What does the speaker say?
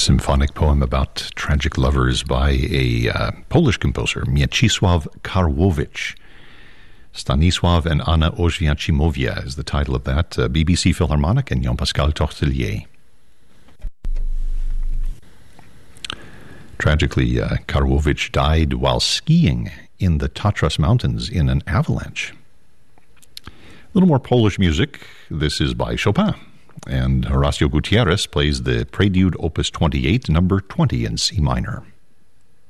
symphonic poem about tragic lovers by a Polish composer, Mieczysław Karłowicz. Stanisław and Anna Oświęcimowia is the title of that. BBC Philharmonic and Jean-Pascal Tortelier. Tragically, Karłowicz died while skiing in the Tatras Mountains in an avalanche. A little more Polish music. This is by Chopin. And Horacio Gutierrez plays the Prelude Opus 28, number 20 in C minor.